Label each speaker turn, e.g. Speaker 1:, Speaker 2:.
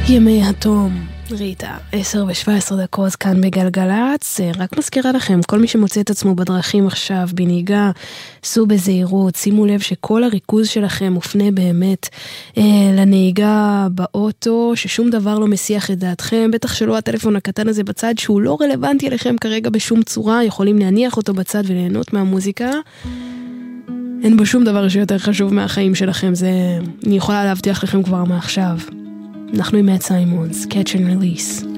Speaker 1: ימי התום, ריטה, 10:17 כאן בגלגלץ. רק מזכירה לכם, כל מי שמוצא את עצמו בדרכים עכשיו, בנהיגה, סעו בזהירות, שימו לב שכל הריכוז שלכם מופנה באמת לנהיגה באוטו, ששום דבר לא מסיח את דעתכם, בטח שלא הטלפון הקטן הזה בצד, שהוא לא רלוונטי לכם כרגע בשום צורה, יכולים להניח אותו בצד וליהנות מהמוזיקה. אין בו שום דבר שיותר חשוב מהחיים שלכם, זה אני יכולה להבטיח לכם כבר מעכשיו. אנחנו עם מאט סיימונס, Catch and Release.